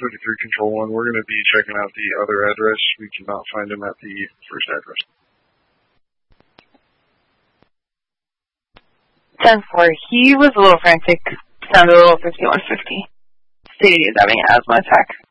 33 Control 1. We're going to be checking out the other address. We cannot find him at the first address. 10-4. He was a little frantic. Sounded a little 5150. Stated he was having an asthma attack.